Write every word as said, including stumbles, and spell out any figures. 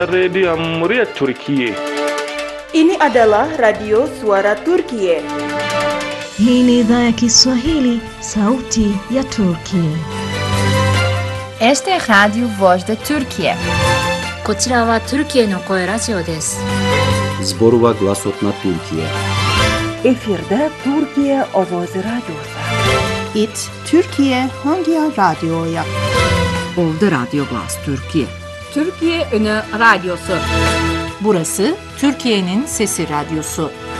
Radio Muria Turkiye. Ini adalah Radio Suara Turkiye. Hii ni idhaa ya Kiswahili, sauti ya Turkiye. Este es Radio Voz de Turkiye. こちらはトルキエの声ラジオです。 Zborova Glasotna Türkiye. Efirde Türkiye Ovozi Radyosu. It Türkiye Hangi Radyo'ya? Oldu Radyo Glas Türkiye. Türkiye Ünü Radyosu. Burası Türkiye'nin Sesi Radyosu.